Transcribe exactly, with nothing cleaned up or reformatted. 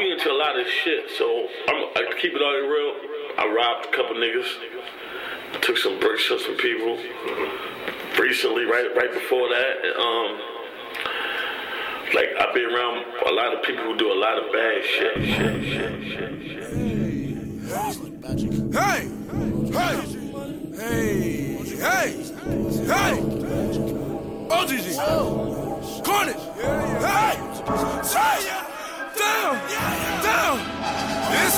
be into a lot of shit, so I'm, I keep it all real. I robbed a couple niggas, took some bricks from some people recently, right right before that. Um, like, I've been around a lot of people who do a lot of bad shit, shit, shit, shit, shit. Hey! Hey! Hey! Hey! Hey! O G G! Cornish! Hey! Hey!